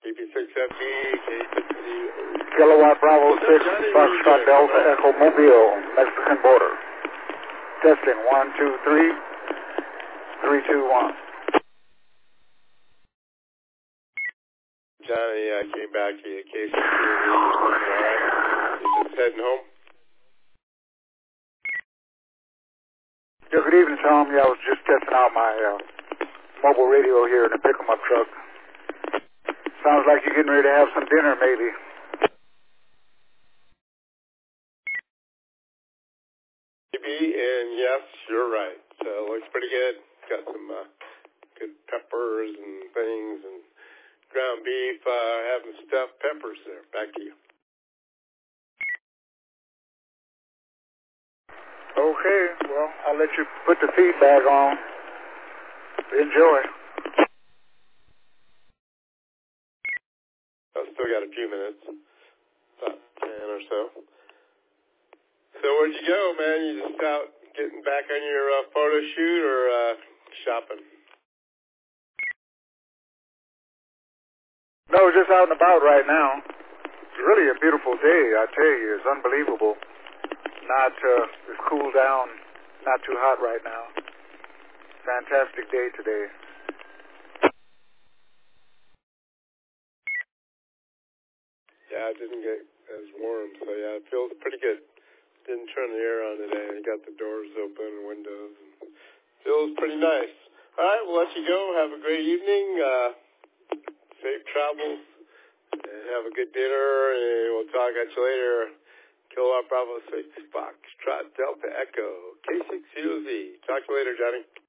BP6FD, K6C. Kilowatt Bravo 6, Foxtrot Delta Echo Mobile, Mexican border. Testing 1, 2, 3, 3, 2, 1. Johnny came back to you, K6C. All right. You just heading home? Yeah, good evening, Tom. Yeah, I was just testing out my mobile radio here in the pick-em-up truck. Sounds like you're getting ready to have some dinner, maybe. Maybe, and yes, you're right. Looks pretty good. Got some good peppers and things, and ground beef, having stuffed peppers there. Back to you. Okay, well, I'll let you put the feedback on. Enjoy. I've still got a few minutes, about 10 or so. So where'd you go, man? You just out getting back on your photo shoot or shopping? No, just out and about right now. It's really a beautiful day, I tell you. It's unbelievable. It's cooled down, not too hot right now. Fantastic day today. Yeah, it didn't get as warm, so yeah, it feels pretty good. Didn't turn the air on today, and got the doors open and windows. And feels pretty nice. All right, we'll let you go. Have a great evening. Safe travels. And have a good dinner, and we'll talk at you later. Kilowatt Bravo 6, Foxtrot Delta Echo, K6COZ. Talk to you later, Johnny.